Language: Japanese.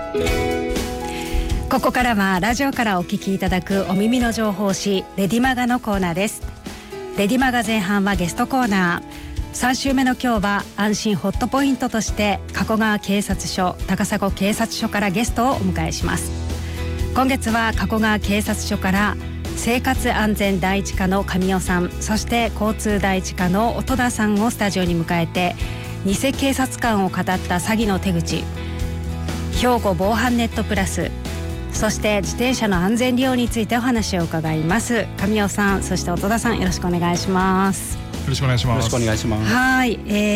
ここからはラジオからお聞きいただくお耳の情報誌レディマガのコーナーです。レディマガ前半はゲストコーナー、3週目の今日は安心ホットポイントとして加古川警察署、高砂警察署からゲストをお迎えします。今月は加古川警察署から生活安全第一課の神尾さん、そして交通第一課の音田さんをスタジオに迎えて、偽警察官を語った詐欺の手口、兵庫防犯ネットプラス、そして自転車の安全利用についてお話を伺います。神尾さん、そして音田さん、よろしくお願いします。 よろしくお願いします。 はい、